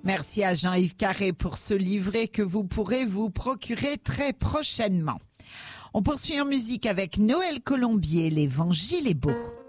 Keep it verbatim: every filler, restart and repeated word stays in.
Merci à Jean-Yves Carré pour ce livret que vous pourrez vous procurer très prochainement. On poursuit en musique avec Noël Colombier, l'Évangile est beau.